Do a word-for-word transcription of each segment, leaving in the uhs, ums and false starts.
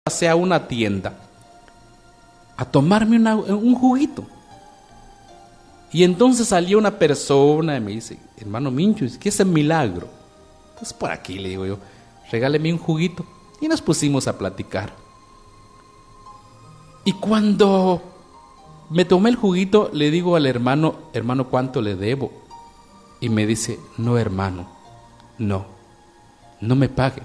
pasé a una tienda a tomarme una, un juguito. Y entonces salió una persona y me dice, hermano Mincho, ¿qué es el milagro? Pues por aquí, le digo yo, regáleme un juguito. Y nos pusimos a platicar. Y cuando me tomé el juguito, le digo al hermano, hermano, ¿cuánto le debo? Y me dice, no, hermano, no, no me pague.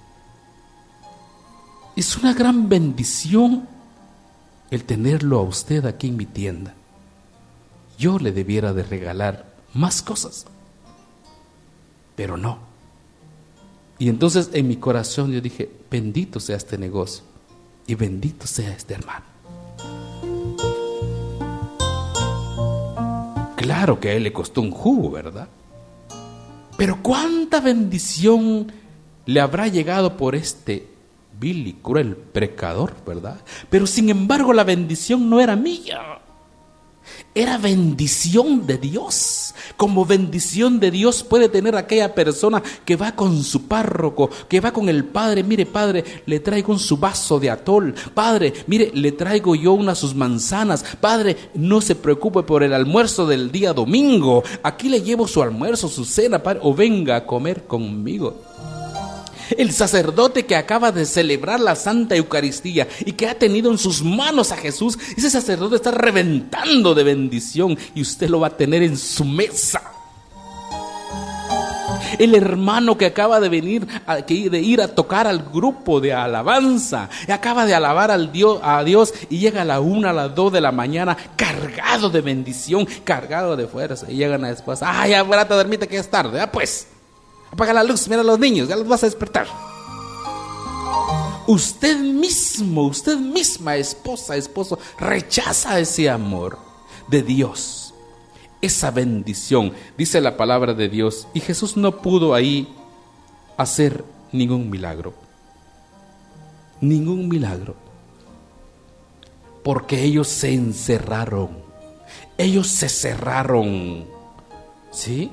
Es una gran bendición el tenerlo a usted aquí en mi tienda. Yo le debiera de regalar más cosas, pero no. Y entonces en mi corazón yo dije, bendito sea este negocio y bendito sea este hermano. Claro que a él le costó un jugo, ¿verdad? Pero cuánta bendición le habrá llegado por este vil y cruel pecador, ¿verdad? Pero sin embargo la bendición no era mía. Era bendición de Dios. Como bendición de Dios puede tener aquella persona que va con su párroco, que va con el padre. Mire, padre, le traigo un su vaso de atol. Padre, mire, le traigo yo unas sus manzanas. Padre, no se preocupe por el almuerzo del día domingo. Aquí le llevo su almuerzo, su cena, padre, o venga a comer conmigo. El sacerdote que acaba de celebrar la Santa Eucaristía y que ha tenido en sus manos a Jesús, ese sacerdote está reventando de bendición y usted lo va a tener en su mesa. El hermano que acaba de venir, a, de ir a tocar al grupo de alabanza, acaba de alabar al Dios, a Dios y llega a la una, a las dos de la mañana cargado de bendición, cargado de fuerza, y llegan a después, ay, ya brata, dormite que es tarde, ah pues. Apaga la luz, mira a los niños, ya los vas a despertar. Usted mismo, usted misma, esposa, esposo, rechaza ese amor de Dios, esa bendición. Dice la palabra de Dios, y Jesús no pudo ahí hacer ningún milagro. Ningún milagro. Porque ellos se encerraron. Ellos se cerraron. ¿Sí?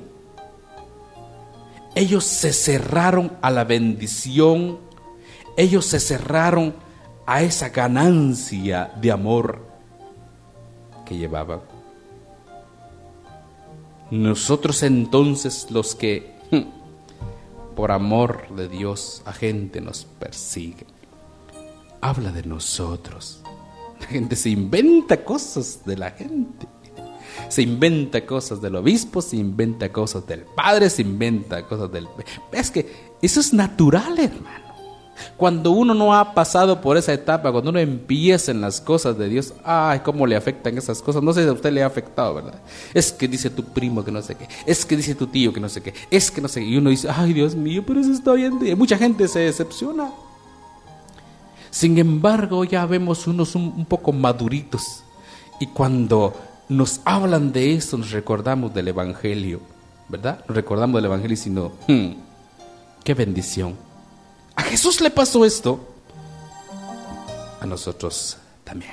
Ellos se cerraron a la bendición, ellos se cerraron a esa ganancia de amor que llevaban. Nosotros entonces los que por amor de Dios a gente nos persigue, habla de nosotros. La gente se inventa cosas de la gente. Se inventa cosas del obispo, se inventa cosas del padre, se inventa cosas del... Es que eso es natural, hermano. Cuando uno no ha pasado por esa etapa, cuando uno empieza en las cosas de Dios, ay, cómo le afectan esas cosas. No sé si a usted le ha afectado, ¿verdad? Es que dice tu primo que no sé qué, es que dice tu tío que no sé qué, es que no sé qué. Y uno dice, ay, Dios mío, pero eso está bien. Y mucha gente se decepciona. Sin embargo, ya vemos unos un, un poco maduritos. Y cuando nos hablan de esto, nos recordamos del Evangelio, ¿verdad? Nos recordamos del Evangelio y si no, hmm, qué bendición. A Jesús le pasó esto, a nosotros también.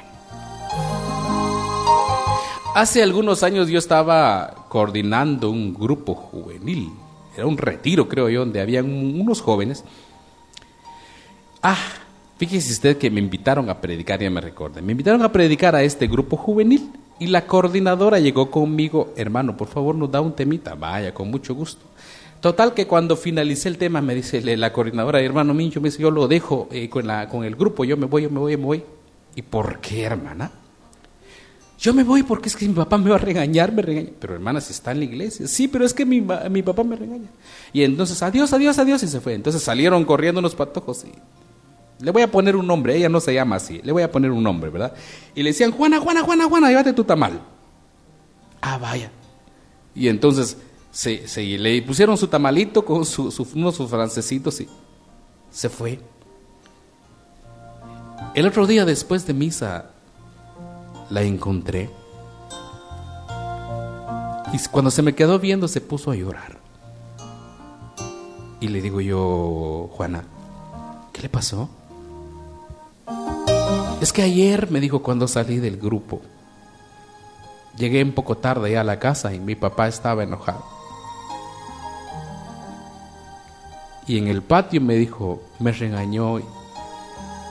Hace algunos años yo estaba coordinando un grupo juvenil, era un retiro creo yo, donde había unos jóvenes. Ah, fíjese usted que me invitaron a predicar, ya me recuerdo, me invitaron a predicar a este grupo juvenil. Y la coordinadora llegó conmigo, hermano, por favor nos da un temita. Vaya, con mucho gusto. Total que cuando finalicé el tema me dice la coordinadora, hermano Mincho, me dice, yo lo dejo eh, con, la, con el grupo, yo me voy, yo me voy, yo me voy. ¿Y por qué, hermana? Yo me voy porque es que mi papá me va a regañar, me regaña. Pero hermana, si está en la iglesia. Sí, pero es que mi, mi papá me regaña. Y entonces, adiós, adiós, adiós, y se fue. Entonces salieron corriendo unos patojos y... Le voy a poner un nombre, ella no se llama así, le voy a poner un nombre, ¿verdad? Y le decían, Juana, Juana, Juana, Juana, llévate tu tamal. Ah, vaya. Y entonces se, se, le pusieron su tamalito con su, su, unos sus francesitos y se fue. El otro día después de misa la encontré. Y cuando se me quedó viendo se puso a llorar. Y le digo yo, Juana, ¿qué le pasó? Es que ayer, me dijo, cuando salí del grupo, llegué un poco tarde ya a la casa y mi papá estaba enojado. Y en el patio me dijo, me regañó